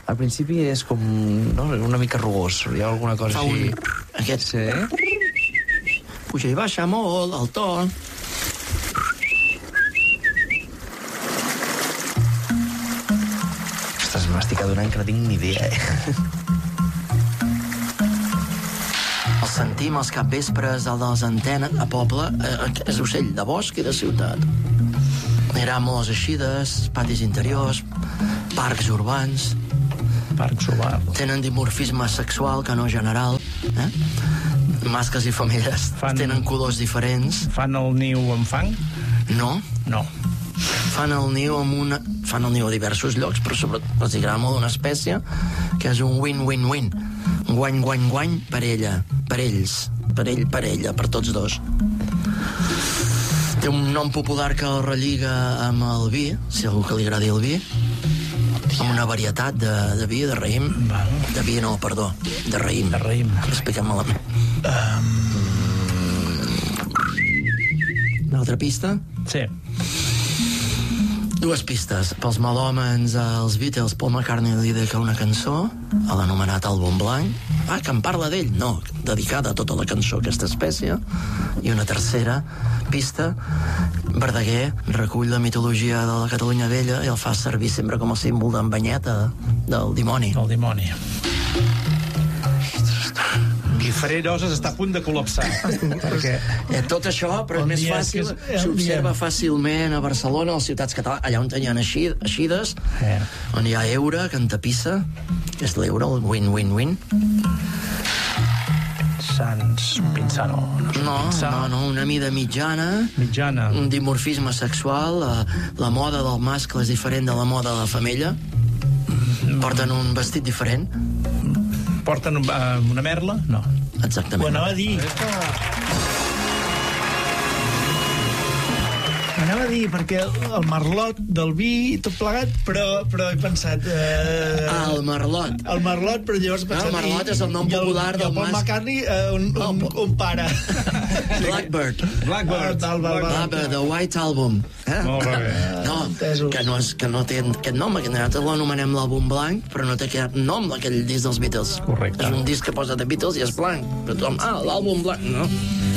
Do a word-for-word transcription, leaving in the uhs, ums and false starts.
al principi és com, no, una mica rugós, hi ha alguna cosa Fa així... un... Aquest... Sí? Puja i baixa molt, el to... Ostres, m'estic adonant que no tinc ni idea, eh? El sentim als capvespres, el de les antenes, a poble, eh, és ocell de bosc i de ciutat. Hi ha molts eixides, patis interiors, parcs urbans... Parcs urbans. Tenen dimorfisme sexual, que no general, eh? Mascles i femelles fan... tenen colors diferents. Fan el niu amb fang? No. No. Fan el niu amb una... Fan el niu a diversos llocs, però sobretot els agrada molt una espècie que és un win-win-win. Guany, guany, guany per ella, per ells, per ell, per ella, per tots dos. Té un nom popular que el relliga amb el vi, si a algú que li agradi el vi, amb una varietat de, de vi, de raïm. De vi no, perdó, de raïm. De raïm. Expliquem malament. Um... Una altra pista? Sí. Dues pistes. Pels melòmens, els Beatles, Paul McCartney li dedica una cançó, a l'anomenat àlbum blanc. Ah, que em parla d'ell? No, dedicada a tota la cançó, aquesta espècie. I una tercera pista, Verdaguer recull la mitologia de la Catalunya Vella i el fa servir sempre com a símbol d'embanyeta del dimoni. El dimoni. Guiferer Lloses està a punt de col·lapsar. Perquè... Eh, tot això, però és més fàcil, s'observa fàcilment a Barcelona, a les ciutats catalanes, allà on hi ha eixides, eh. on hi ha eure, que entapissa, és l'eure, el win-win-win. Sants Pinsano. No, no, no, una mida mitjana. Mitjana. Un dimorfisme sexual, la, la moda del mascle és diferent de la moda de la femella. Porten un vestit diferent. Porten uh, una merla? No. Exactament. Ho anava a dir. Ho anava a dir, perquè el merlot del vi, tot plegat, però, però he pensat... Eh, ah, el merlot. El merlot, però llavors he pensat... No, el merlot és el nom popular del mas. I el Paul McCartney, eh, un, un, oh, un pare. Blackbird. Blackbird. Ah, val, val, val. Blackbird, The White Album. Eh? Molt bé. No, que no, és, que no té aquest nom, que nosaltres l'anomenem l'àlbum blanc, però no té aquest nom, aquell disc dels Beatles. Correcte. És un disc que posa The Beatles i és blanc. Però tothom, ah, l'àlbum blanc, no?